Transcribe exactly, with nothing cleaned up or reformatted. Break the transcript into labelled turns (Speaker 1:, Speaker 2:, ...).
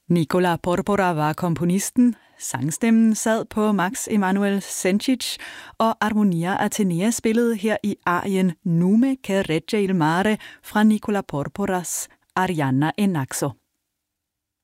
Speaker 1: Nicola Porpora var komponisten. Sangstemmen sad på Max Emanuel Senčić, og Armonia Atenea spillede her i arien Nume che regge il mare fra Nicola Porporas Arianna e Naxo.